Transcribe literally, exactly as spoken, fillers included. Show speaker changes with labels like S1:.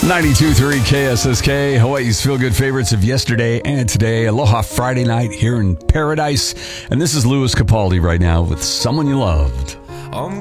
S1: ninety-two point three K S S K, Hawaii's feel-good favorites of yesterday and today. Aloha Friday night here in paradise. And this is Louis Capaldi right now with Someone You Loved.